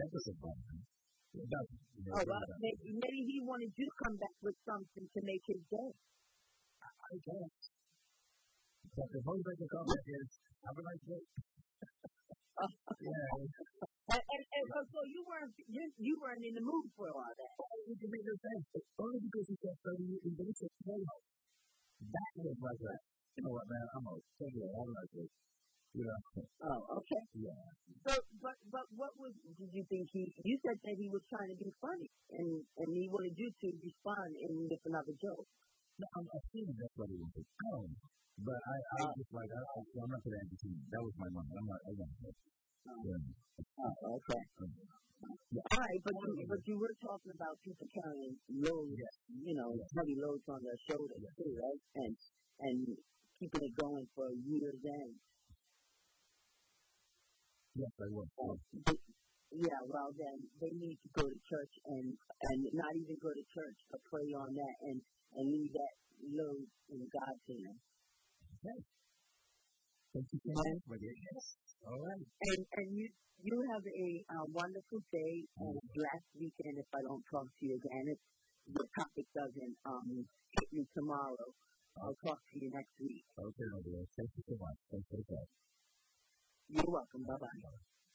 that doesn't bother me. It doesn't. Maybe he wanted you to come back with something to make his day. I guess. But the motivating comment is, have a nice day. So you weren't in the mood for all that. You can make no sense. Only because he said 30 years and he said 12. That was like that. You know what, man? I'm going to tell you all like this. You know. Oh, okay. Yeah. So, but what did you think you said that he was trying to be funny and he wanted you to respond with another joke. No, I'm assuming that's what he wanted. But I just like, I'm not going to entertain. That was my mind. I'm not going to say. Okay. All right, but you were talking about people carrying loads, heavy loads on their shoulders too, right? And keeping it going for years end. Yes, I will. Yeah, well then they need to go to church and not even go to church, but pray on that and leave that load in God's hands. Okay. Thank you so much for your yes. All right. And you have a wonderful day and a blessed weekend. If I don't talk to you again, if the topic doesn't hit me tomorrow, I'll talk to you next week. Okay, my dear. Thank you so much. Thanks for the call. You're welcome. Bye-bye.